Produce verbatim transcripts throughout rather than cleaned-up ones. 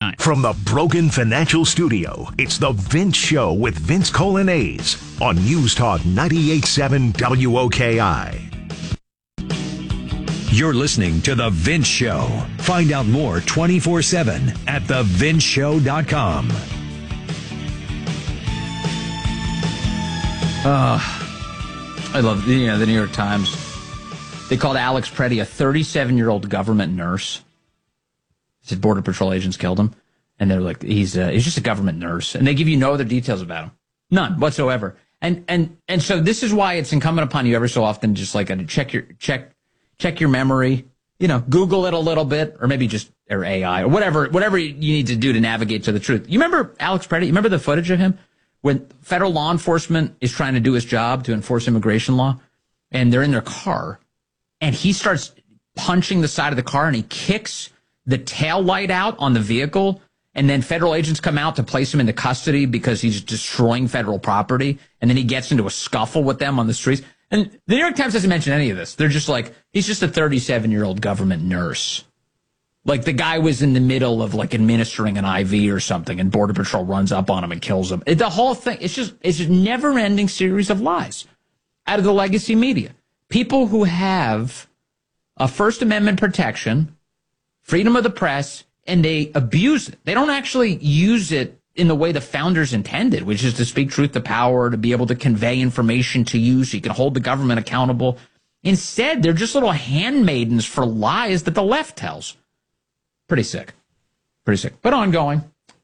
time. From the Brogan Financial Studio, it's The Vince Show with Vince Colanese on News Talk ninety-eight point seven W O K I. You're listening to The Vince Show. Find out more twenty-four seven at the vince show dot com. Uh, I love you know, the New York Times. They called Alex Preddy a thirty-seven-year-old government nurse. They said Border Patrol agents killed him. And they're like, he's uh, he's just a government nurse. And they give you no other details about him. None whatsoever. And and and so this is why it's incumbent upon you every so often just like to check your check check your memory, you know, Google it a little bit, or maybe just or A I or whatever whatever you need to do to navigate to the truth. You remember Alex Preddy? You remember the footage of him when federal law enforcement is trying to do his job to enforce immigration law, and they're in their car, and he starts punching the side of the car, and he kicks the tail light out on the vehicle. And then federal agents come out to place him into custody because he's destroying federal property. And then he gets into a scuffle with them on the streets. And the New York Times doesn't mention any of this. They're just like, he's just a thirty-seven-year-old government nurse. Like the guy was in the middle of like administering an I V or something, and Border Patrol runs up on him and kills him. It, the whole thing, it's just, it's a never-ending series of lies out of the legacy media. People who have a First Amendment protection, freedom of the press, and they abuse it. They don't actually use it in the way the founders intended, which is to speak truth to power, to be able to convey information to you so you can hold the government accountable. Instead, they're just little handmaidens for lies that the left tells. Pretty sick. Pretty sick. But ongoing.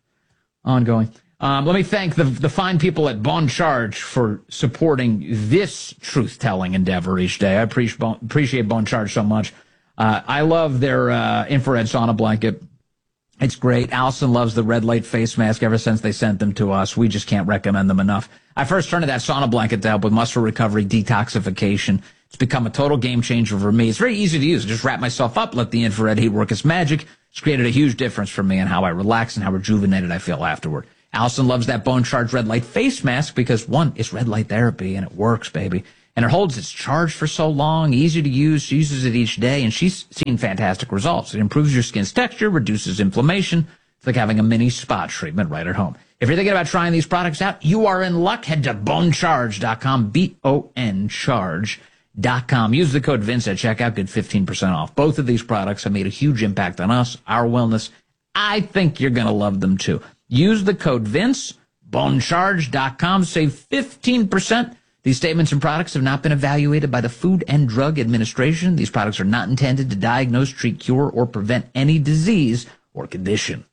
Ongoing. Um, let me thank the, the fine people at Bon Charge for supporting this truth-telling endeavor each day. I appreciate Bon, appreciate Bon Charge so much. Uh, I love their uh, infrared sauna blanket. It's great. Allison loves the red light face mask ever since they sent them to us. We just can't recommend them enough. I first turned to that sauna blanket to help with muscle recovery, detoxification. It's become a total game changer for me. It's very easy to use. Just wrap myself up, let the infrared heat work its magic. It's created a huge difference for me in how I relax and how rejuvenated I feel afterward. Allison loves that Bone Charge red light face mask because, one, it's red light therapy and it works, baby. And it holds its charge for so long, easy to use. She uses it each day, and she's seen fantastic results. It improves your skin's texture, reduces inflammation. It's like having a mini spa treatment right at home. If you're thinking about trying these products out, you are in luck. Head to bone charge dot com, B O N charge dot com. Use the code Vince at checkout, get fifteen percent off. Both of these products have made a huge impact on us, our wellness. I think you're going to love them, too. Use the code Vince, bone charge dot com, save fifteen percent. These statements and products have not been evaluated by the Food and Drug Administration. These products are not intended to diagnose, treat, cure, or prevent any disease or condition.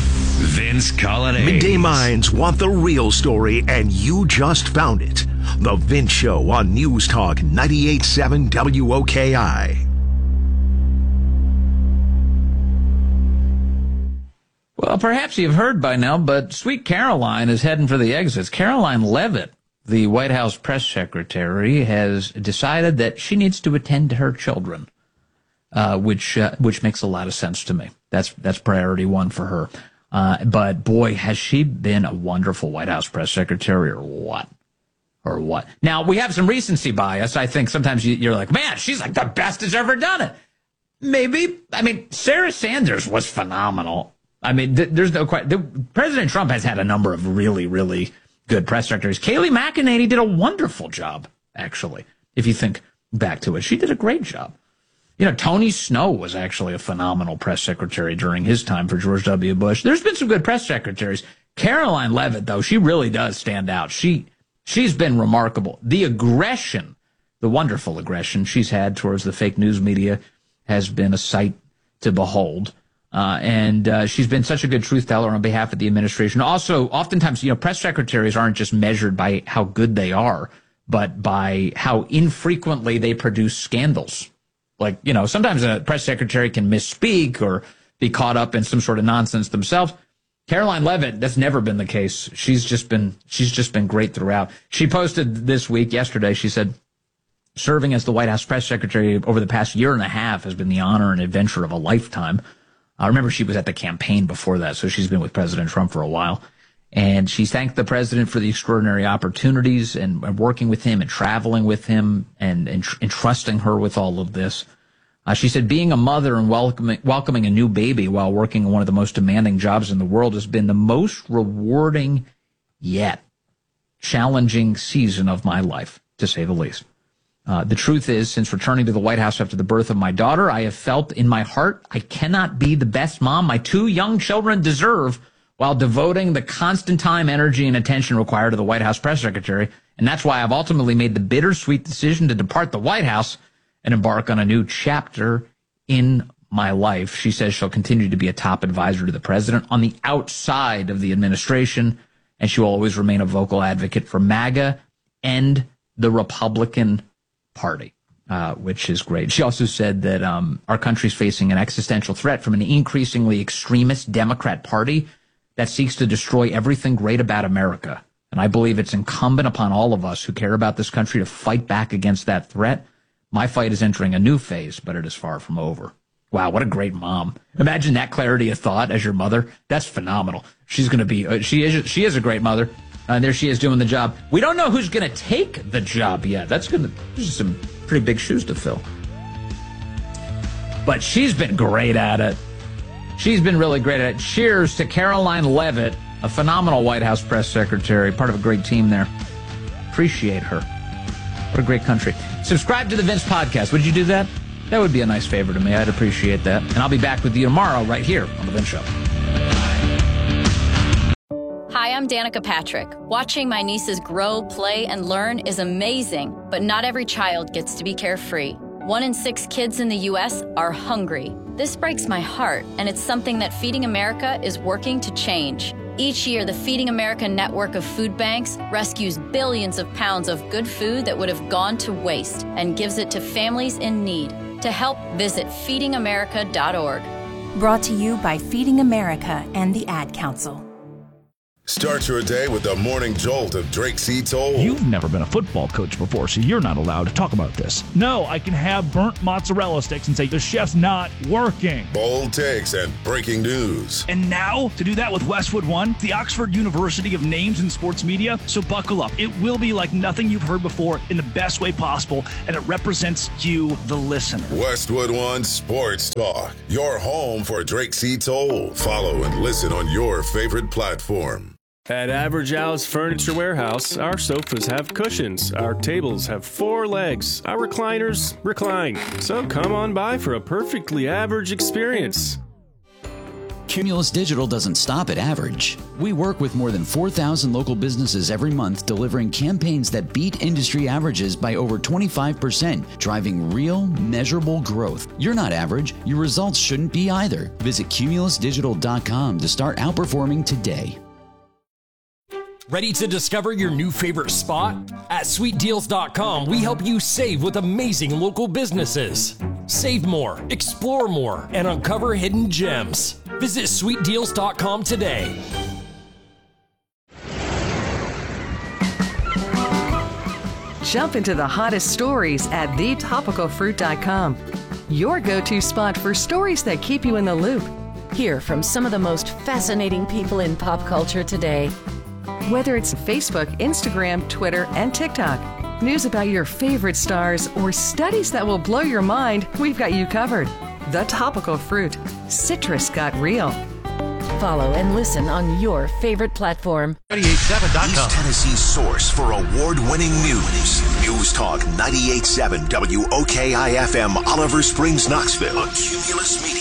Vince Colanese. Midday Minds want the real story, and you just found it. The Vince Show on News Talk ninety-eight point seven W O K I. Well, perhaps you've heard by now, but Sweet Caroline is heading for the exits. Caroline Leavitt, the White House press secretary, has decided that she needs to attend to her children, uh, which uh, which makes a lot of sense to me. That's that's priority one for her. Uh, but boy, has she been a wonderful White House press secretary, or what? Or what? Now, we have some recency bias. I think sometimes you, you're like, man, she's like the best that's ever done it. Maybe. I mean, Sarah Sanders was phenomenal. I mean, th- there's no question. President Trump has had a number of really, really good press secretaries. Kayleigh McEnany did a wonderful job, actually, if you think back to it. She did a great job. You know, Tony Snow was actually a phenomenal press secretary during his time for George W. Bush. There's been some good press secretaries. Caroline Leavitt, though, she really does stand out. She, she's been remarkable. The aggression, the wonderful aggression she's had towards the fake news media has been a sight to behold. Uh, and uh, she's been such a good truth teller on behalf of the administration. Also, oftentimes, you know, press secretaries aren't just measured by how good they are, but by how infrequently they produce scandals. Like, you know, sometimes a press secretary can misspeak or be caught up in some sort of nonsense themselves. Caroline Leavitt, that's never been the case. She's just been she's just been great throughout. She posted this week, yesterday, she said, serving as the White House press secretary over the past year and a half has been the honor and adventure of a lifetime. I remember she was at the campaign before that, so she's been with President Trump for a while. And she thanked the president for the extraordinary opportunities and, and working with him and traveling with him and, and tr- entrusting her with all of this. Uh, she said, being a mother and welcoming, welcoming a new baby while working in one of the most demanding jobs in the world has been the most rewarding yet challenging season of my life, to say the least. Uh, the truth is, since returning to the White House after the birth of my daughter, I have felt in my heart I cannot be the best mom my two young children deserve while devoting the constant time, energy, and attention required to the White House press secretary. And that's why I've ultimately made the bittersweet decision to depart the White House and embark on a new chapter in my life. She says she'll continue to be a top advisor to the president on the outside of the administration, and she will always remain a vocal advocate for MAGA and the Republican Party, uh, which is great. She also said that um, our country's facing an existential threat from an increasingly extremist Democrat Party that seeks to destroy everything great about America. And I believe it's incumbent upon all of us who care about this country to fight back against that threat. My fight is entering a new phase, but it is far from over. Wow, what a great mom. Imagine that clarity of thought as your mother. That's phenomenal. She's going to be, uh, she is she is a great mother. Uh, and there she is doing the job. We don't know who's going to take the job yet. That's going to, there's some pretty big shoes to fill. But she's been great at it. She's been really great at it. Cheers to Caroline Leavitt, a phenomenal White House press secretary, part of a great team there. Appreciate her. What a great country. Subscribe to the Vince Podcast. Would you do that? That would be a nice favor to me. I'd appreciate that. And I'll be back with you tomorrow right here on The Vince Show. Hi, I'm Danica Patrick. Watching my nieces grow, play, and learn is amazing, but not every child gets to be carefree. One in six kids in the U S are hungry. This breaks my heart, and it's something that Feeding America is working to change. Each year, the Feeding America network of food banks rescues billions of pounds of good food that would have gone to waste and gives it to families in need. To help, visit feeding america dot org. Brought to you by Feeding America and the Ad Council. Start your day with the morning jolt of Drake C. Toll. You've never been a football coach before, so you're not allowed to talk about this. No, I can have burnt mozzarella sticks and say the chef's not working. Bold takes and breaking news. And now, to do that with Westwood One, the Oxford University of names in sports media. So buckle up. It will be like nothing you've heard before in the best way possible, and it represents you, the listener. Westwood One Sports Talk, your home for Drake C. Toll. Follow and listen on your favorite platform. At Average Al's Furniture Warehouse, our sofas have cushions, our tables have four legs, our recliners recline. So come on by for a perfectly average experience. Cumulus Digital doesn't stop at average. We work with more than four thousand local businesses every month, delivering campaigns that beat industry averages by over twenty-five percent, driving real, measurable growth. You're not average. Your results shouldn't be either. Visit cumulus digital dot com to start outperforming today. Ready to discover your new favorite spot? At sweet deals dot com, we help you save with amazing local businesses. Save more, explore more, and uncover hidden gems. Visit sweet deals dot com today. Jump into the hottest stories at the topical fruit dot com. Your go-to spot for stories that keep you in the loop. Hear from some of the most fascinating people in pop culture today. Whether it's Facebook, Instagram, Twitter, and TikTok, news about your favorite stars, or studies that will blow your mind, we've got you covered. The Topical Fruit. Citrus got real. Follow and listen on your favorite platform. ninety-eight seven dot com. East Tennessee's source for award-winning news. News Talk ninety-eight seven W O K I F M, Oliver Springs, Knoxville. On Cumulus Media.